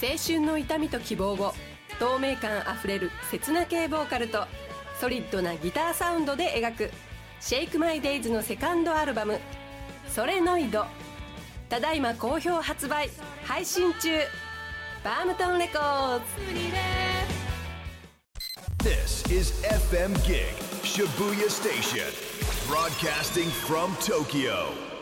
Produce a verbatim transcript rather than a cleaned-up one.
青春の痛みと希望を透明感あふれる切な系ボーカルとソリッドなギターサウンドで描くシェイクマイデイズのセカンドアルバムソレノイド、ただいま好評発売配信中。バームトンレコーズ。 This is エフエム Gig Shibuya Station, broadcasting from Tokyo.